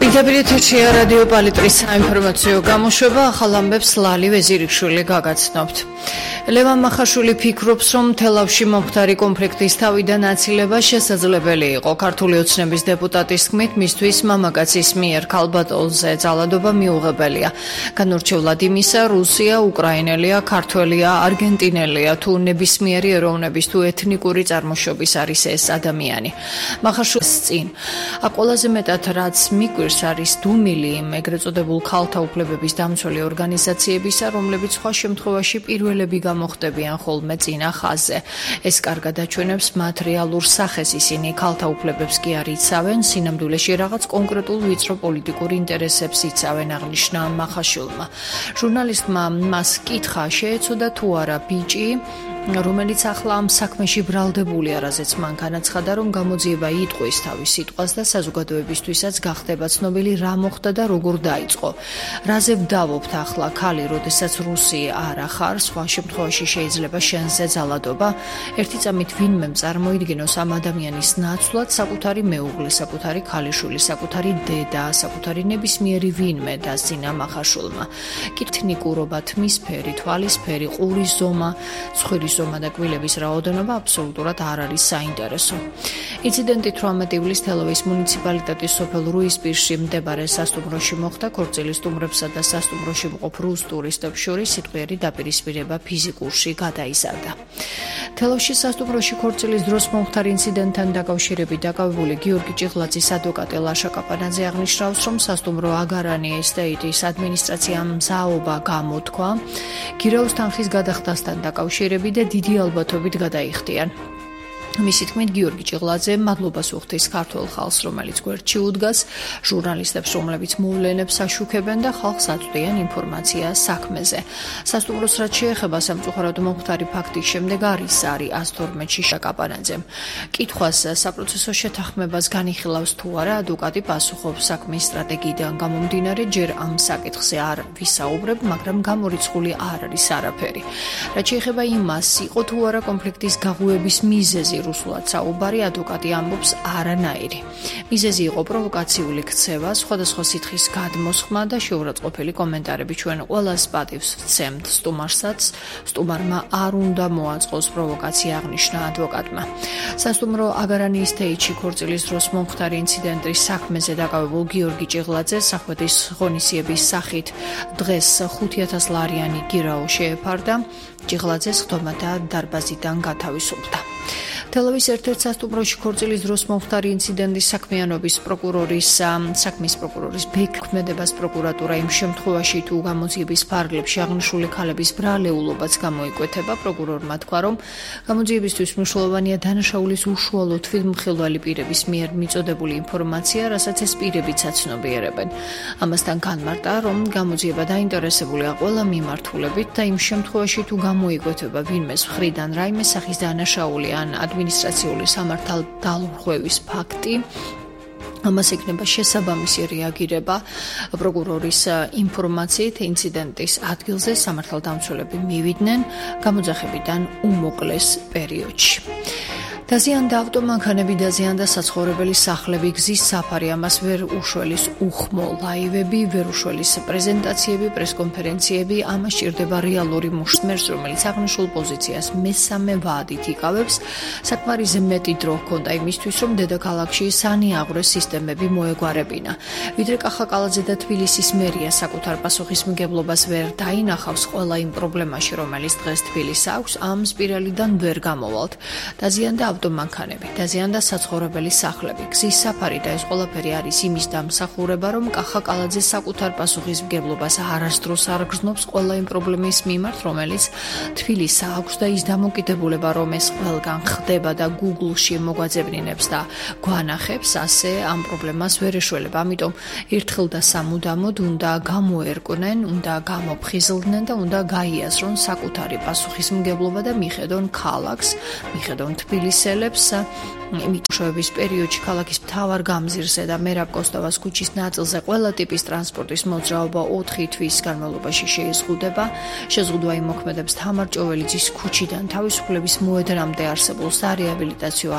Ეთერშია რადიო პალიტრის საინფორმაციო გამოშვება ახალ ამბებს ლალი ვეზირიშვილი გაგაცნობთ. ლევან მახაშვილი ფიქრობს, რომ თელავში მომხდარი კონფლიქტის თავიდან აცილება შესაძლებელი იყო. ქართული ოცნების დეპუტატის თქმით, მისთვის მამაკაცის მიერ ქალბატონზე ძალადობა მიუღებელია. განურჩევლად იმისა, რუსია, უკრაინელია, ქართველია, არგენტინელია თუ ნებისმიერი ეროვნების თუ ეთნიკური წარმოშობის არის ეს ადამიანი. მახაშვილის წინ აქ ყველაზე მეტად რაც მიგვირს არის დუმილი იმ ეგრეთ წოდებულ ქალთა უფლებების დამცველი ორგანიზაციებისა, რომლებიც სხვა შემთხვევაში პირველები გამოხდებიან ხოლმე წინა ხაზზე. ეს კარგად აჩვენებს მათ რეალურ სახეს, ისინი ქალთა უფლებებს კი არ იცავენ, სინამდვილეში რაღაც კონკრეტულ ვიწრო პოლიტიკურ ინტერესებს იცავენ, აღნიშნა მახაშვილმა. ჟურნალისტმა მას კითხა შეეცოდა თუ არა ბიჭი, რომელიც ახლა ამ საქმეში ბრალდებულია, რაზეც მან განაცხადა, რომ გამოძიება იტყვის თავის სიტყვას და საზოგადოებისთვისაც გახდება ცნობილი რა მოხდა და როგორ დაიწყო. რაზე ვდავობთ ახლა ქალი, როდესაც რუსი არ ახარ, სხვა შემთხვევაში შეიძლება შენზე ძალადობა. ერთი წამით ვინმემ წარმოიდგინოს ამ ადამიანის ნაცვლად საკუთარი მეუღლე, საკუთარი ქალიშვილი, საკუთარი დედა, საკუთარი ნებისმიერი ვინმე დასძინა მახაშვილმა. კითნიკურობა, თმისფერი, თვალისფერი, ყურის ზომა, ცხვირის ზომა და კბილების რაოდენობა აბსოლუტურად არ არის საინტერესო. ინციდენტი 18 ივლისს თელავის მუნიციპალიტეტის სოფელ რუისპირში მდებარე სასტუმროში მოხდა. ქორწილის სტუმრებსა და სასტუმროში მყოფ რუს ტურისტებს შორის სიტყვიერი დაპირისპირება ფიზიკურში გადაიზარდა. თელავში სასტუმროში ქორწილის დროს მომხდარ ინციდენტთან დაკავშირებით დაკავებული გიორგი ჭიღლაძის ადვოკატი ლაშა კაპანაძე აღნიშნავს, რომ სასტუმრო აგარანი ესტეიტის ადმინისტრაციამ მზაობა გამოთქვა გირაოს თანხის გადახდასთან დაკავშირებით და დიდი ალბათობით გადაიხდიან. მისი თქმით, გიორგი ჭიღლაძე მადლობას უხდის ქართველ ხალხს, რომელიც გვერდში უდგას, ჟურნალისტებს, რომლებიც მოვლენებს აშუქებენ და ხალხს აწვდიან ინფორმაცია საქმეზე. სასტუმროს რაც შეეხება სამწუხაროდ მომხდარი ფაქტის შემდეგ არის 112-ში შაკაპანაძემ. კითხვას საპროცესო შეთანხმებას განიხილავს თუ არა, ადვოკატი პასუხობს საქმის სტრატეგიიდან გამომდინარე, ჯერ ამ საკითხზე არ ვისაუბრებ, მაგრამ გამორიცხული არ არის არაფერი. რაც შეეხება იმას, იყო თუ არა კონფლიქტის გაღუების მიზეზი რუსულად საუბარი, ადვოკატი ამბობს არანაირი. მიზეზი იყო პროვოკაციული ქცევა, სხვადასხვა სითხის გადმოსხმა და შეურაცხყოფელი კომენტარები. ჩვენ ყველას პატივს ვცემთ სტუმარსაც, სტუმარმა არ უნდა მოაწყოს პროვოკაცია, აღნიშნა ადვოკატმა. სასტუმრო აგარანი ესტეიტში ქორწილის დროს მომხდარი ინციდენტის საქმეზე დაკავებულ გიორგი ჭიღლაძეს სახვეთის ღონისძიების სახით დღეს 5000 ლარიანი გირაო შეეფარდა. ჭიღლაძეს ხდომათა დარბაზიდან გათავისუფლდა. თელავის ერთ-ერთ სასტუმროში ქორწილის დროს მომხდარი ინციდენტის საქმიანობის საქმის პროკურორის ბექ ქმედებას პროკურატურა იმ შემთხვევაში თუ გამოძიების ფარგლებში აღნიშნული ქალების ბრალეულობაც გამოიკვეთება. პროკურორმა თქვა, რომ გამოძიებისთვის მნიშვნელოვანია დანაშაულის უშუალო თვითმხილველი პირების მიერ მიწოდებული ინფორმაცია, რასაც ეს პირებიც აცნობიერებენ. ამასთან განმარტა, რომ გამოძიება დაინტერესებულია ყველა მიმართულებით და იმ შემთხვევაში თუ გამოიკვეთება ვინმეს მხრიდან რაიმე სახის დანაშაული ან ადმინისტრაციული სამართალდალურღვევის ფაქტი, ამას იქნება შესაბამისი რეაგირება. პროკურორის ინფორმაციით ინციდენტის ადგილზე სამართალდამცველები მივიდნენ გამოძახებიდან უმოკლეს პერიოდში. დაზიანდა ავტომანქანები, დაზიანდა საცხოვრებელი სახლები, გზის საფარი, ამას ვერ უშველის უხმო ლაივები, ვერ უშველის პრეზენტაციები, პრესკონფერენციები, ამას ჭირდება რეალური მუშმერს, რომელიც აღნიშნულ პოზიციას მესამე ვადით იკავებს. საკმარისზე მეტი დრო ჰქონდა იმისთვის, რომ დედაქალაქში სანიაღვრე სისტემები მოეგვარებინა. ვიდრე კახაკალაძე და თბილისის მერია საკუთარ პასუხისმგებლობას ვერ დაინახავს ყველა იმ პრობლემაში, რომელიც დღეს თბილისს აქვს, ამ სპირალიდან ვერ გამოვალთ. დაზიანდა ავტომანქანები, დაზიანდა საცხოვრებელი სახლები, გზის საფარი და ეს ყველაფერი არის იმის დამსახურება, რომ კახაკალაძე საკუთარ პასუხისმგებლობას არასდროს არ გრძნობს ყველა იმ პრობლემის მიმართ, რომელიც თბილისს აქვს და ის დამოკიდებულება, რომ ეს ყველგან ხდება და Google-ში მოგვაძებნინებს და გვანახებს, ასე ამ პრობლემას ვერ ეშველება. ამიტომ ერთხელ და სამუდამოდ უნდა გამოერკვნენ, უნდა გამოფხიზლდნენ და უნდა გაიაზრონ საკუთარი პასუხისმგებლობა და მიხედონ ქალაქს, მიხედონ თბილისელებს. მუშაობის პერიოდში ქალაქის მთავარ გამზირზე და მერაბ კოსტავას ქუჩის ნაწილზე ყველა ტიპის ტრანსპორტის მოძრაობა 4 თვის განმავლობაში შეიზღუდება. შეზღუდვა იმოქმედებს თამარ ჭოველიძის ქუჩიდან თავისუფლების მოედნამდე არსებულ სარეაბილიტაციო